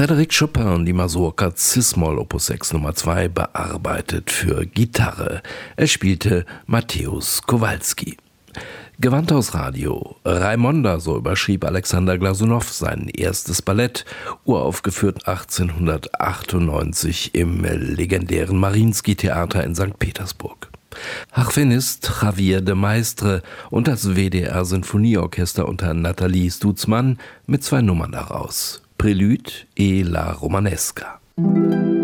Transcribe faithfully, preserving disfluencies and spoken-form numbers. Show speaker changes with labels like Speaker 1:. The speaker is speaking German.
Speaker 1: Frédéric Chopin, die Mazurka Cis-Moll Opus sechs Nummer zwei, bearbeitet für Gitarre. Er spielte Mateusz Kowalski. Gewandhaus Radio. Raimonda, so überschrieb Alexander Glasunow sein erstes Ballett, uraufgeführt achtzehnhundertachtundneunzig im legendären Mariinsky-Theater in Sankt Petersburg. Harfenist Javier de Maistre und das W D R-Sinfonieorchester unter Nathalie Stutzmann mit zwei Nummern daraus. Prélude et la Romanesca.